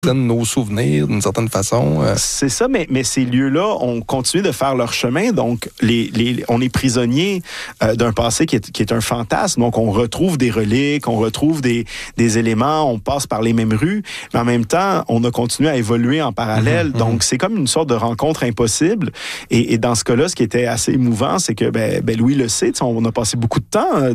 nos souvenirs d'une certaine façon. C'est ça, mais ces lieux-là ont continué de faire leur chemin. Donc, on est prisonnier d'un passé qui est un fantasme. Donc, on retrouve des reliques, on retrouve des éléments, on passe par les mêmes rues, mais en même temps, on a continué à évoluer en parallèle. Donc, c'est comme une sorte de rencontre impossible. Et dans ce cas-là, ce qui était assez émouvant, c'est que Louis le sait, on a passé beaucoup de temps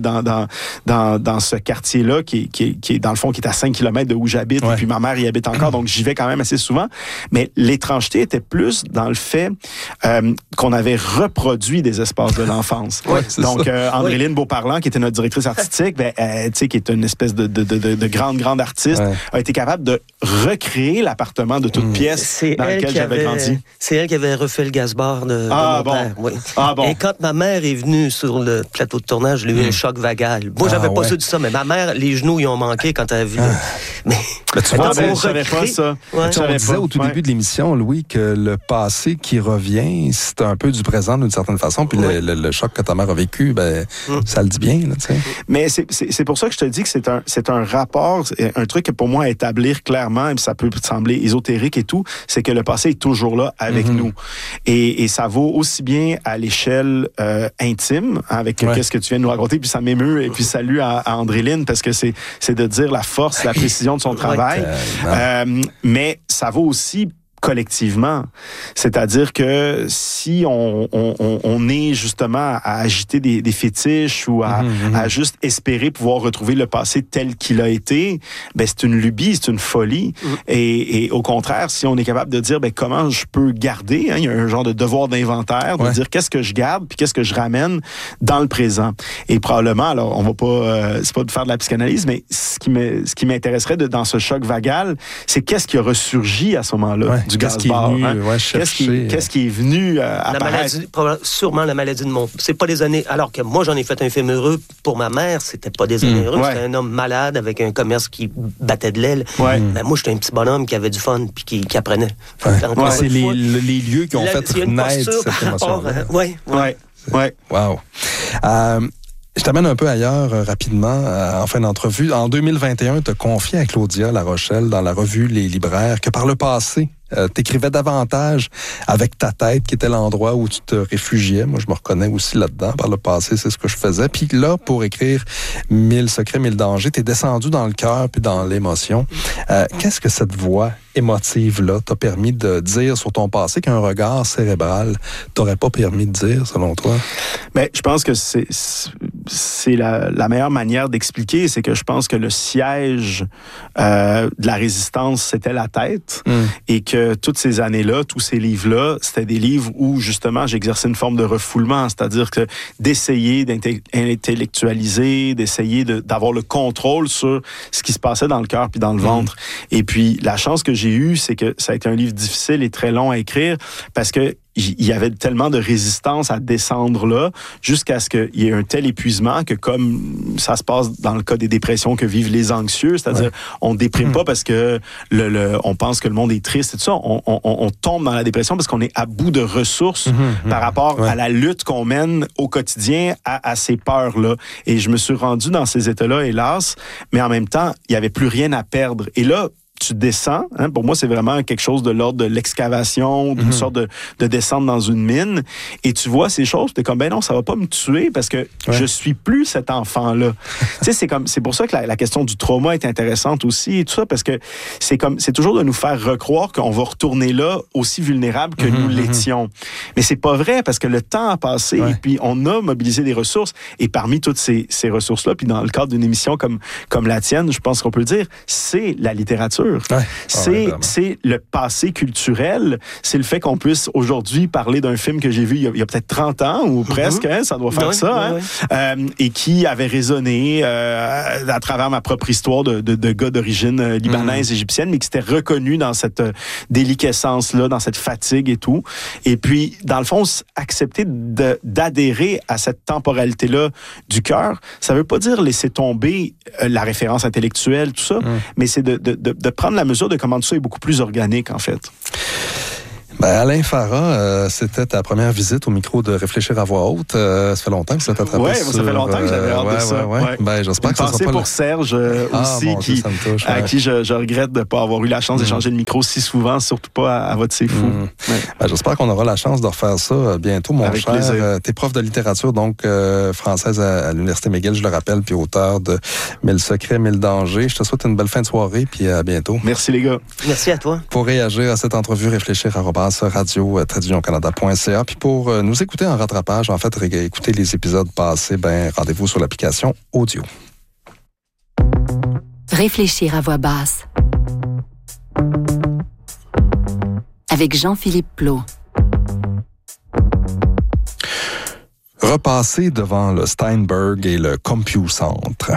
dans ce quartier-là qui est dans le fond, qui est à 5 km de où j'habite, et puis ma mère y habite encore. Donc, j'y vais quand même assez souvent. Mais l'étrangeté était plus dans le fait qu'on avait reproduit des espaces de l'enfance. Donc, Andréline Beauparlant, qui était notre directrice artistique, qui est une espèce de grande artiste, a été capable de recréer l'appartement de toute pièce dans lequel j'avais grandi. C'est elle qui avait refait le gaz-bar de mon père. Oui. Et quand ma mère est venue sur le plateau de tournage, j'ai eu un choc vagal. Moi, j'avais pas su de ça, mais ma mère, les genoux, ils ont manqué quand elle a vu. Mais tu vois, je savais pas ça. On disait au tout début de l'émission, Louis, que le passé qui revient, c'est un peu du présent d'une certaine façon, puis le choc que ta mère a vécu, ça le dit bien. Là, mais c'est pour ça que je te dis que c'est un rapport, un truc que pour moi à établir clairement, et ça peut sembler ésotérique et tout, c'est que le passé est toujours là avec nous. Et ça vaut aussi bien à l'échelle intime, avec qu'est-ce que tu viens de nous raconter, puis ça m'émeut, et puis salut à Andréline, parce que c'est de dire la force, la précision de son travail. Mais ça vaut aussi collectivement. C'est-à-dire que si on est justement à agiter des fétiches ou à juste espérer pouvoir retrouver le passé tel qu'il a été, c'est une lubie, c'est une folie. Et au contraire, si on est capable de dire comment je peux garder, il y a un genre de devoir d'inventaire, de dire qu'est-ce que je garde puis qu'est-ce que je ramène dans le présent. Et probablement, alors on va pas, c'est pas de faire de la psychanalyse, mais ce qui m'intéresserait dans ce choc vagal, c'est qu'est-ce qui a ressurgi à ce moment-là. Du gaz-bar. Qu'est-ce qui est venu apparaître? Sûrement la maladie de mon... C'est pas des années... Alors que moi, j'en ai fait un film heureux. Pour ma mère, c'était pas des années heureuses. C'était un homme malade avec un commerce qui battait de l'aile. Mais moi, j'étais un petit bonhomme qui avait du fun puis qui apprenait. C'est les lieux qui ont fait naître cette émotion-là. Wow. Je t'amène un peu ailleurs rapidement en fin d'entrevue. En 2021, tu as confié à Claudia La Rochelle dans la revue Les Libraires que par le passé, t'écrivais davantage avec ta tête, qui était l'endroit où tu te réfugiais. Moi, je me reconnais aussi là-dedans. Par le passé, c'est ce que je faisais. Puis là, pour écrire 1000 secrets, 1000 dangers, t'es descendu dans le cœur puis dans l'émotion. Qu'est-ce que cette voix émotive-là t'a permis de dire sur ton passé qu'un regard cérébral t'aurait pas permis de dire, selon toi? Mais je pense que c'est la meilleure manière d'expliquer, c'est que je pense que le siège de la résistance, c'était la tête, et que toutes ces années-là, tous ces livres-là, c'était des livres où, justement, j'exerçais une forme de refoulement, c'est-à-dire que d'essayer d'intellectualiser, d'essayer d'avoir le contrôle sur ce qui se passait dans le cœur puis dans le ventre. Et puis, la chance que j'ai eue, c'est que ça a été un livre difficile et très long à écrire, parce que il y avait tellement de résistance à descendre là, jusqu'à ce qu'il y ait un tel épuisement que, comme ça se passe dans le cas des dépressions que vivent les anxieux, c'est-à-dire on déprime pas parce que on pense que le monde est triste et tout ça, on tombe dans la dépression parce qu'on est à bout de ressources par rapport à la lutte qu'on mène au quotidien à ces peurs-là. Et je me suis rendu dans ces états-là, hélas, mais en même temps, il y avait plus rien à perdre. Et là, tu descends, pour moi, c'est vraiment quelque chose de l'ordre de l'excavation, d'une sorte de descente dans une mine, et tu vois ces choses, t'es comme, non, ça va pas me tuer parce que je suis plus cet enfant-là. Tu sais, c'est pour ça que la question du trauma est intéressante aussi, et tout ça, parce que c'est toujours de nous faire recroire qu'on va retourner là aussi vulnérable que nous l'étions. Mais c'est pas vrai, parce que le temps a passé, et puis on a mobilisé des ressources, et parmi toutes ces ressources-là, puis dans le cadre d'une émission comme la tienne, je pense qu'on peut le dire, c'est la littérature. C'est le passé culturel, c'est le fait qu'on puisse aujourd'hui parler d'un film que j'ai vu il y a peut-être 30 ans ou presque, ça doit faire et qui avait résonné à travers ma propre histoire de gars d'origine libanaise, égyptienne, mais qui s'était reconnu dans cette déliquescence-là, dans cette fatigue et tout. Et puis, dans le fond, accepter d'adhérer à cette temporalité-là du cœur, ça veut pas dire laisser tomber la référence intellectuelle, tout ça, mais c'est de prendre la mesure de comment tout ça est beaucoup plus organique, en fait. Alain Farah, c'était ta première visite au micro de Réfléchir à voix haute. Ça fait longtemps que ça t'a attrapé. Oui, ça fait longtemps que j'avais hâte de ça. Ouais. J'espère que ça sera pas pour Serge aussi, à qui je regrette de ne pas avoir eu la chance d'échanger le micro si souvent, surtout pas à votre C'est fou. J'espère qu'on aura la chance de refaire ça bientôt, mon Avec cher. Plaisir. T'es prof de littérature, donc française à l'Université McGill, je le rappelle, puis auteur de 1000 secrets, 1000 dangers. Je te souhaite une belle fin de soirée, puis à bientôt. Merci les gars. Merci à toi. Pour réagir à cette entrevue, réfléchir @radio-canada.ca. Puis pour nous écouter en rattrapage, en fait, écouter les épisodes passés, rendez-vous sur l'application audio. Réfléchir à voix basse. Avec Jean-Philippe Plot. Repasser devant le Steinberg et le CompuCentre.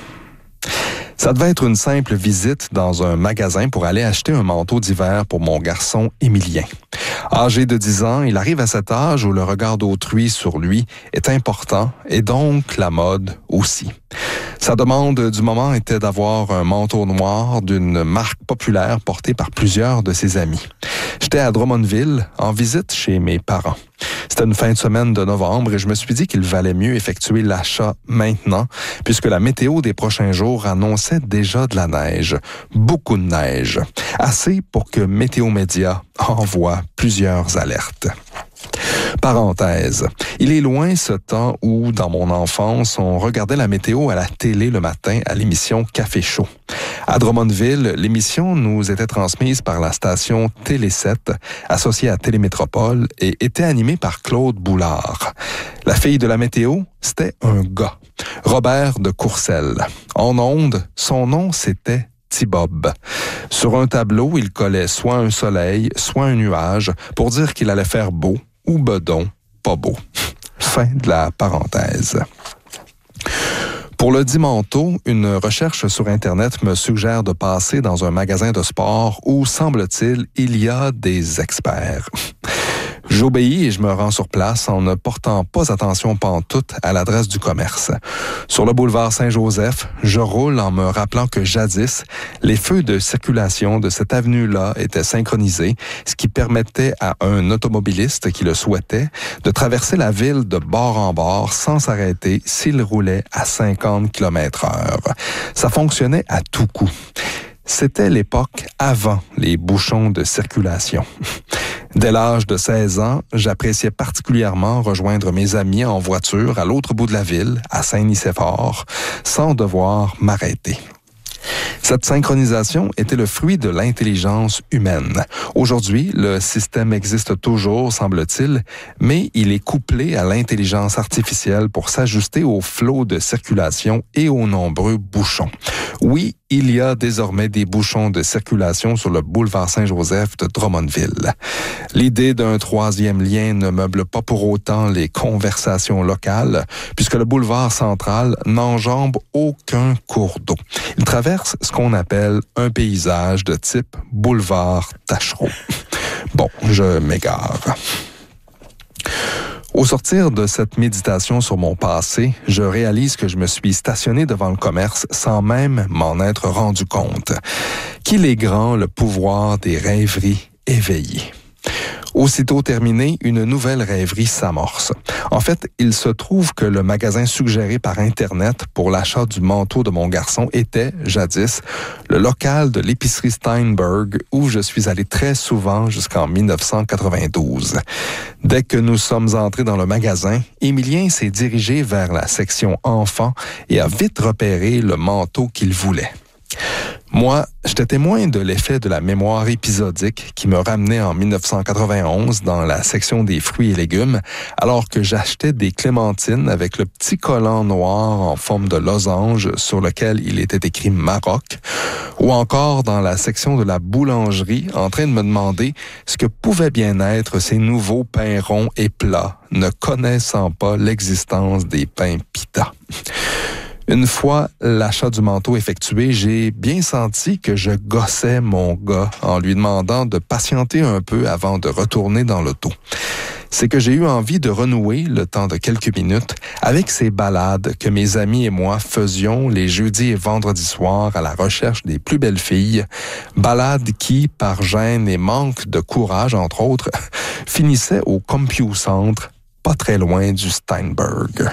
Ça devait être une simple visite dans un magasin pour aller acheter un manteau d'hiver pour mon garçon Émilien. Âgé de 10 ans, il arrive à cet âge où le regard d'autrui sur lui est important et donc la mode aussi. Sa demande du moment était d'avoir un manteau noir d'une marque populaire porté par plusieurs de ses amis. J'étais à Drummondville en visite chez mes parents. C'était une fin de semaine de novembre et je me suis dit qu'il valait mieux effectuer l'achat maintenant puisque la météo des prochains jours annonçait déjà de la neige. Beaucoup de neige. Assez pour que Météo Média envoie plusieurs alertes. Parenthèse. Il est loin ce temps où, dans mon enfance, on regardait la météo à la télé le matin à l'émission Café Chaud. À Drummondville, l'émission nous était transmise par la station Télé 7, associée à Télémétropole, et était animée par Claude Boulard. La fille de la météo, c'était un gars, Robert de Courcelles. En ondes, son nom, c'était Bob. Sur un tableau, il collait soit un soleil, soit un nuage, pour dire qu'il allait faire beau ou bedon, pas beau. Fin de la parenthèse. Pour le dit manteau, une recherche sur Internet me suggère de passer dans un magasin de sport où, semble-t-il, il y a des experts. J'obéis et je me rends sur place en ne portant pas attention pantoute à l'adresse du commerce. Sur le boulevard Saint-Joseph, je roule en me rappelant que jadis, les feux de circulation de cette avenue-là étaient synchronisés, ce qui permettait à un automobiliste qui le souhaitait de traverser la ville de bord en bord sans s'arrêter s'il roulait à 50 km/h. Ça fonctionnait à tout coup. C'était l'époque avant les bouchons de circulation. Dès l'âge de 16 ans, j'appréciais particulièrement rejoindre mes amis en voiture à l'autre bout de la ville, à Saint-Nicéphore, sans devoir m'arrêter. Cette synchronisation était le fruit de l'intelligence humaine. Aujourd'hui, le système existe toujours, semble-t-il, mais il est couplé à l'intelligence artificielle pour s'ajuster au flot de circulation et aux nombreux bouchons. Oui, il y a désormais des bouchons de circulation sur le boulevard Saint-Joseph de Drummondville. L'idée d'un troisième lien ne meuble pas pour autant les conversations locales, puisque le boulevard central n'enjambe aucun cours d'eau. Il traverse ce qu'on appelle un paysage de type boulevard Tachereau. Bon, je m'égare. Au sortir de cette méditation sur mon passé, je réalise que je me suis stationné devant le commerce sans même m'en être rendu compte. Qu'il est grand le pouvoir des rêveries éveillées. Aussitôt terminé, une nouvelle rêverie s'amorce. En fait, il se trouve que le magasin suggéré par Internet pour l'achat du manteau de mon garçon était, jadis, le local de l'épicerie Steinberg où je suis allé très souvent jusqu'en 1992. Dès que nous sommes entrés dans le magasin, Émilien s'est dirigé vers la section enfants et a vite repéré le manteau qu'il voulait. Moi, j'étais témoin de l'effet de la mémoire épisodique qui me ramenait en 1991 dans la section des fruits et légumes, alors que j'achetais des clémentines avec le petit collant noir en forme de losange sur lequel il était écrit Maroc, ou encore dans la section de la boulangerie en train de me demander ce que pouvaient bien être ces nouveaux pains ronds et plats, ne connaissant pas l'existence des pains pita. Une fois l'achat du manteau effectué, j'ai bien senti que je gossais mon gars en lui demandant de patienter un peu avant de retourner dans l'auto. c'est que j'ai eu envie de renouer, le temps de quelques minutes, avec ces balades que mes amis et moi faisions les jeudis et vendredis soirs à la recherche des plus belles filles, balades qui, par gêne et manque de courage, entre autres, finissaient au CompuCentre, pas très loin du Steinberg.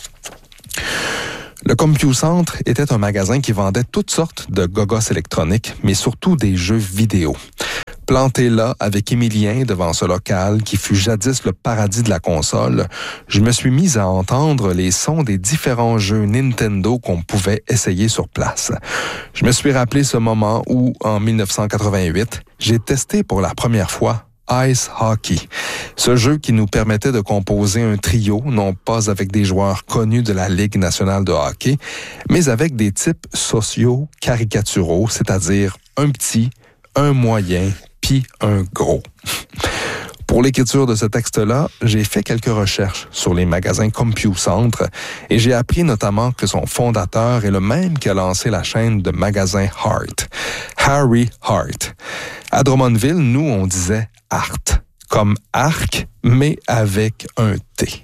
Le CompuCentre était un magasin qui vendait toutes sortes de gogos électroniques, mais surtout des jeux vidéo. Planté là, avec Émilien, devant ce local qui fut jadis le paradis de la console, je me suis mis à entendre les sons des différents jeux Nintendo qu'on pouvait essayer sur place. Je me suis rappelé ce moment où, en 1988, j'ai testé pour la première fois Ice Hockey, ce jeu qui nous permettait de composer un trio, non pas avec des joueurs connus de la Ligue nationale de hockey, mais avec des types sociaux caricaturaux, c'est-à-dire un petit, un moyen, puis un gros. Pour l'écriture de ce texte-là, j'ai fait quelques recherches sur les magasins CompuCentre et j'ai appris notamment que son fondateur est le même qui a lancé la chaîne de magasins Hart, Harry Hart. À Drummondville, nous, on disait Art, comme arc, mais avec un T.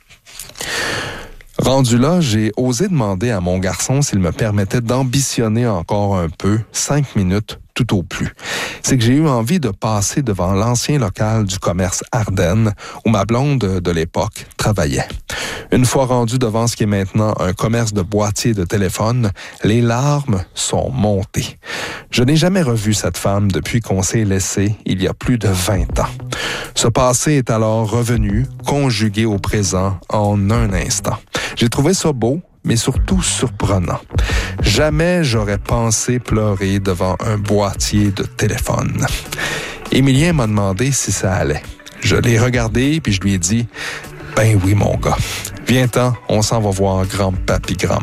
Rendu là, j'ai osé demander à mon garçon s'il me permettait d'ambitionner encore un peu, 5 minutes tout au plus. C'est que j'ai eu envie de passer devant l'ancien local du commerce Ardennes, où ma blonde de l'époque travaillait. Une fois rendu devant ce qui est maintenant un commerce de boîtiers de téléphone, les larmes sont montées. Je n'ai jamais revu cette femme depuis qu'on s'est laissé il y a plus de 20 ans. Ce passé est alors revenu, conjugué au présent en un instant. J'ai trouvé ça beau, mais surtout surprenant. Jamais j'aurais pensé pleurer devant un boîtier de téléphone. Émilien m'a demandé si ça allait. Je l'ai regardé, puis je lui ai dit « Ben oui, mon gars. Viens-t'en, on s'en va voir grand-papi, grand-maman. »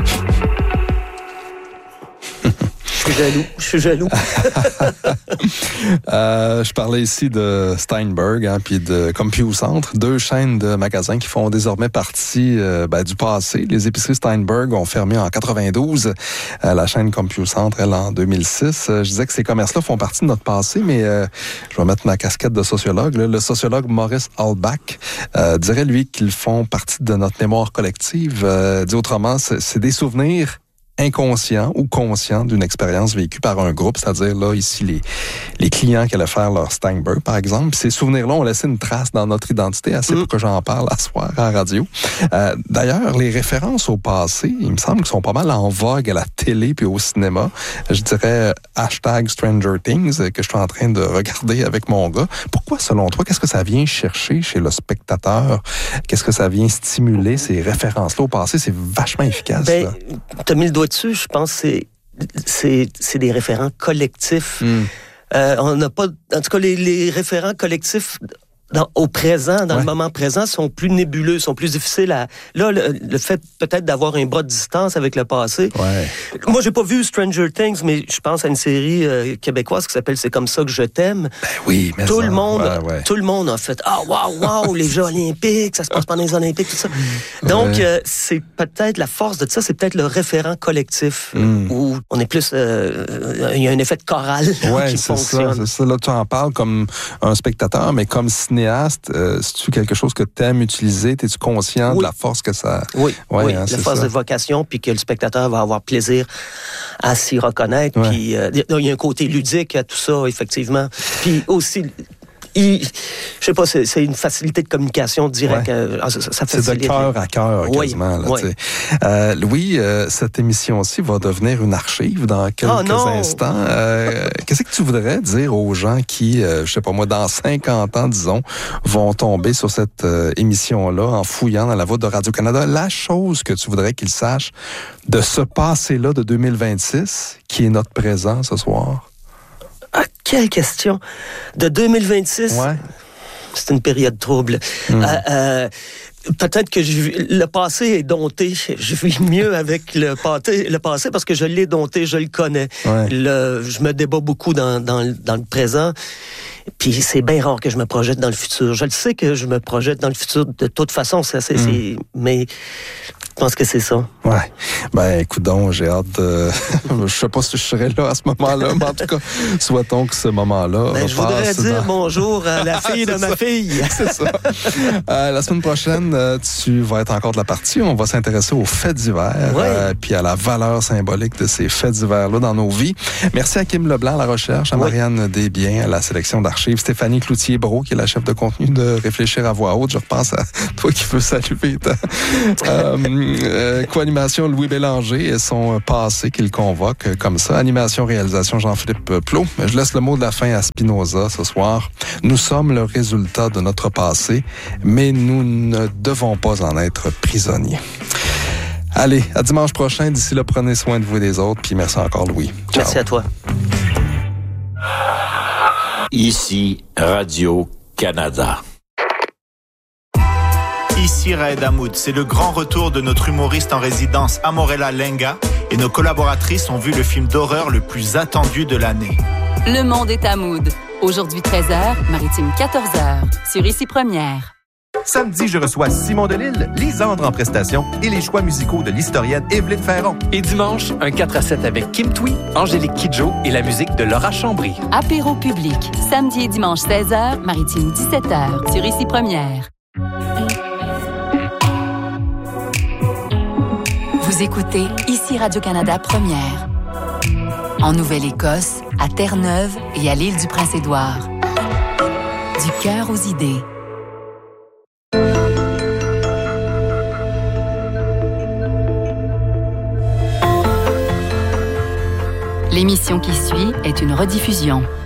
Je suis jaloux. Je parlais ici de Steinberg puis de CompuCentre, 2 chaînes de magasins qui font désormais partie du passé. Les épiceries Steinberg ont fermé en 92. La chaîne CompuCentre, elle, en 2006. Je disais que ces commerces-là font partie de notre passé, mais je vais mettre ma casquette de sociologue. Là. Le sociologue Maurice Halbach dirait, lui, qu'ils font partie de notre mémoire collective. Dit autrement, c'est des souvenirs inconscient ou conscient d'une expérience vécue par un groupe, c'est-à-dire là ici les clients qui allaient faire leur Steinberg, par exemple. Puis ces souvenirs-là ont laissé une trace dans notre identité, assez pour que j'en parle à soir à la radio. D'ailleurs, les références au passé, il me semble qu'ils sont pas mal en vogue à la télé puis au cinéma. Je dirais #Stranger Things que je suis en train de regarder avec mon gars. Pourquoi, selon toi, qu'est-ce que ça vient chercher chez le spectateur? Qu'est-ce que ça vient stimuler, ces références-là au passé? C'est vachement efficace. T'as mis le doigt dessus, je pense que c'est des référents collectifs. On n'a pas... En tout cas, les référents collectifs au présent, dans le moment présent, sont plus nébuleux, sont plus difficiles à... Là, le fait peut-être d'avoir un bras de distance avec le passé. Ouais. Moi, j'ai pas vu Stranger Things, mais je pense à une série québécoise qui s'appelle C'est comme ça que je t'aime. Ben oui, mais tout le monde a fait wow, les Jeux olympiques, ça se passe pendant les Olympiques, tout ça. Donc, c'est peut-être la force de ça, c'est peut-être le référent collectif où on est plus... Il y a un effet de chorale qui fonctionne. C'est ça. Là, tu en parles comme un spectateur, mais comme cinéaste, c'est-tu quelque chose que tu aimes utiliser? Es-tu conscient de la force que ça... Oui, la force de vocation, puis que le spectateur va avoir plaisir à s'y reconnaître. Puis il y a un côté ludique à tout ça, effectivement. Puis aussi... je sais pas, c'est une facilité de communication directe. Ça c'est de cœur à cœur, quasiment. Là, Louis, cette émission-ci va devenir une archive dans quelques instants. Qu'est-ce que tu voudrais dire aux gens qui, je sais pas moi, dans 50 ans, disons, vont tomber sur cette émission-là en fouillant dans la voûte de Radio-Canada? La chose que tu voudrais qu'ils sachent de ce passé-là de 2026, qui est notre présent ce soir? Ah, quelle question! De 2026, c'est une période trouble. Peut-être que le passé est dompté. Je vis mieux avec le passé parce que je l'ai dompté, je le connais. Je me débat beaucoup dans le présent. Puis c'est bien rare que je me projette dans le futur. Je le sais que je me projette dans le futur de toute façon. Mais Je pense que c'est ça. Ouais. Ben, écoute donc, j'ai hâte de... je sais pas si je serai là à ce moment-là, mais en tout cas, souhaitons que ce moment-là je voudrais dire bonjour à la fille de ma fille. C'est ça. La semaine prochaine, tu vas être encore de la partie. On va s'intéresser aux faits divers, puis à la valeur symbolique de ces faits divers-là dans nos vies. Merci à Kim Leblanc à la recherche, à Marianne Desbiens à la sélection d'archives, Stéphanie Cloutier-Brault, qui est la chef de contenu de Réfléchir à voix haute. Je repense à toi qui veux saluer co-animation Louis Bélanger et son passé qu'il convoque comme ça. Animation, réalisation Jean-Philippe Plot. Je laisse le mot de la fin à Spinoza ce soir. Nous sommes le résultat de notre passé, mais nous ne devons pas en être prisonniers. Allez, à dimanche prochain. D'ici là, prenez soin de vous et des autres. Puis merci encore, Louis. Ciao. Merci à toi. Ici, Radio-Canada. Ici Raed Hamoud, c'est le grand retour de notre humoriste en résidence Amorella Lenga et nos collaboratrices ont vu le film d'horreur le plus attendu de l'année. Le monde est Hamoud. Aujourd'hui 13h, Maritime 14h, sur Ici Première. Samedi, je reçois Simon Delille, Lisandre en prestation et les choix musicaux de l'historienne Évelyne Ferron. Et dimanche, un 4-7 avec Kim Twee, Angélique Kidjo et la musique de Laura Chambry. Apéro public, samedi et dimanche 16h, Maritime 17h, sur Ici Première. Vous écoutez Ici Radio-Canada Première. En Nouvelle-Écosse, à Terre-Neuve et à l'île du Prince-Édouard. Du cœur aux idées. L'émission qui suit est une rediffusion.